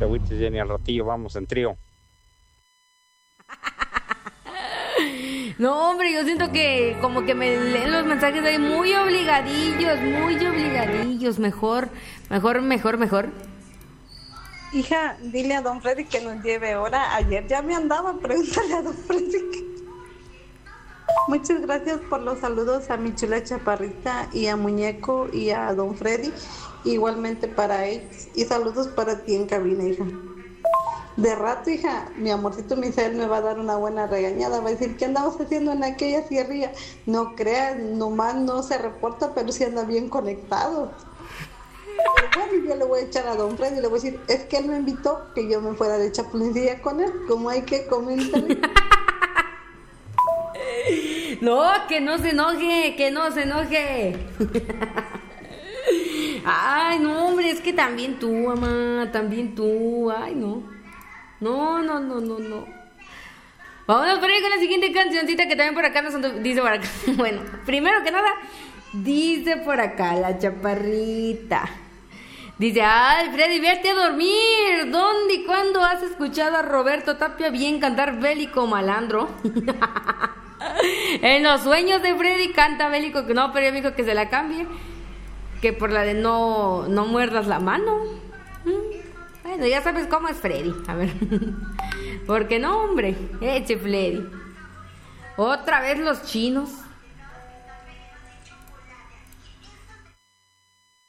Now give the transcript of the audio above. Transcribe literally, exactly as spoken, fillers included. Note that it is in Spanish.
te agüites, Jenny, al ratillo vamos en trío. No, hombre, yo siento que como que me leen los mensajes ahí muy obligadillos, muy obligadillos. Mejor, mejor, mejor, mejor. Hija, dile a don Freddy que nos lleve ahora. Ayer ya me andaba, pregúntale a don Freddy. Muchas gracias por los saludos a mi chula chaparrita y a Muñeco y a don Freddy. Igualmente para ellos. Y saludos para ti en cabina, hija. De rato, hija, mi amorcito Misael me va a dar una buena regañada. Va a decir, ¿qué andamos haciendo en aquella sierrilla? No creas, nomás no se reporta, pero sí anda bien conectado. Bueno, yo le voy a echar a don Freddy y le voy a decir, es que él me invitó que yo me fuera de chapulincilla con él, como hay que comentarle. No, que no se enoje, que no se enoje. Ay, no, hombre, es que también tú, mamá, también tú. Ay, no. No, no, no, no, no. Vámonos por ahí con la siguiente cancioncita que también por acá nos dice por acá. Bueno, primero que nada, dice por acá la chaparrita. Dice, ay, Freddy, vete a dormir. ¿Dónde y cuándo has escuchado a Roberto Tapia bien cantar Bélico Malandro? En los sueños de Freddy canta Bélico. No, pero yo me dijo que se la cambie. Que por la de no, no muerdas la mano. Bueno, ya sabes cómo es Freddy. A ver. Porque no, hombre. Eche Freddy. Otra vez los chinos.